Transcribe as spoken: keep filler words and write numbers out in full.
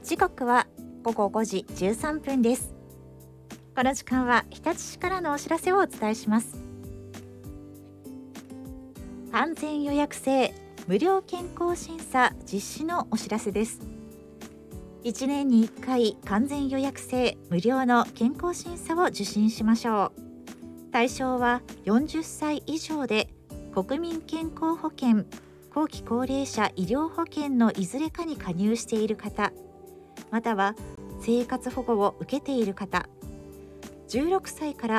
時刻はごごごじじゅうさんぷんです。この時間は日立市からのお知らせをお伝えします。完全予約制無料健康審査実施のお知らせです。いちねんにいっかい完全予約制無料の健康審査を受診しましょう。対象はよんじゅっさい以上で国民健康保険、後期高齢者医療保険のいずれかに加入している方、または生活保護を受けている方、じゅうろくさいから